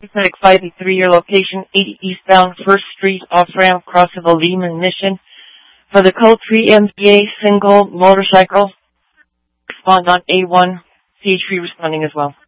Pacific 583, your location, 80 eastbound 1st Street, off-ramp, crossing the Lehman Mission. For the code 3 MBA single motorcycle, respond on A1, CH3 responding as well.